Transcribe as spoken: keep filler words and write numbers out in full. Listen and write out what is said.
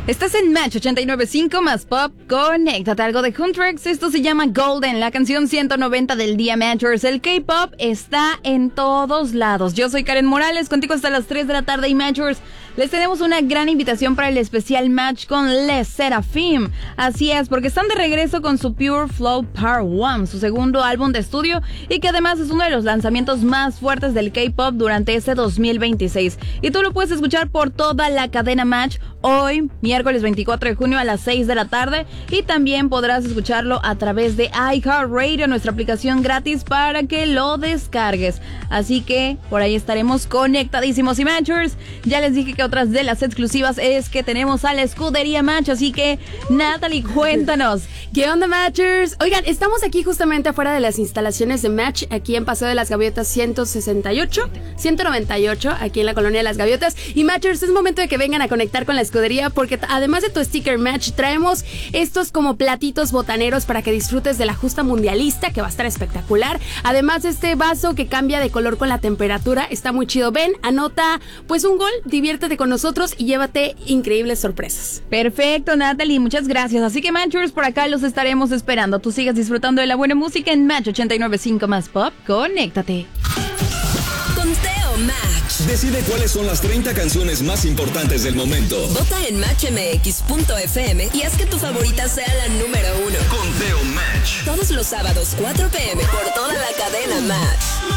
Estás en Match ochenta y nueve punto cinco más Pop. Conéctate, algo de Huntrix. Esto se llama Golden, la canción ciento noventa del día Matchers. El K-pop está en todos lados. Yo soy Karen Morales, contigo hasta las tres de la tarde. Y Matchers, les tenemos una gran invitación para el especial Match con Les Seraphim. Así es, porque están de regreso con su Pure Flow Part uno, su segundo álbum de estudio, y que además es uno de los lanzamientos más fuertes del K-pop durante este dos mil veintiséis. Y tú lo puedes escuchar por toda la cadena Match hoy, miércoles veinticuatro de junio a las seis de la tarde, y también podrás escucharlo a través de iHeartRadio, nuestra aplicación gratis para que lo descargues. Así que por ahí estaremos conectadísimos. Y Matchers, ya les dije que otras de las exclusivas es que tenemos a la escudería Match, así que Natalie, cuéntanos. ¿Qué onda, Matchers? Oigan, estamos aquí justamente afuera de las instalaciones de Match, aquí en Paseo de las Gaviotas ciento sesenta y ocho, ciento noventa y ocho, aquí en la colonia de las Gaviotas. Y Matchers, es momento de que vengan a conectar con la escudería, porque además de tu sticker Match, traemos estos como platitos botaneros para que disfrutes de la justa mundialista, que va a estar espectacular. Además, este vaso que cambia de color con la temperatura está muy chido. Ven, anota pues un gol, diviértete con nosotros y llévate increíbles sorpresas. Perfecto, Natalie, muchas gracias. Así que Matchers, por acá los estaremos esperando. Tú sigas disfrutando de la buena música en Match ochenta y nueve punto cinco más Pop. Conéctate. Conteo Match. Decide cuáles son las treinta canciones más importantes del momento. Vota en match m x punto f m y haz que tu favorita sea la número uno. Conteo Match. Todos los sábados, cuatro p m por toda la cadena Match.